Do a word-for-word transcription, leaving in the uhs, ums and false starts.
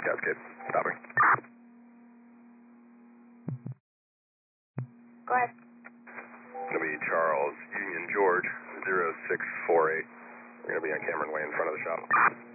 Cascade. Stopping. Go ahead. Going to be Charles Union George, zero six four eight. We're going to be on Cameron Way in front of the shop.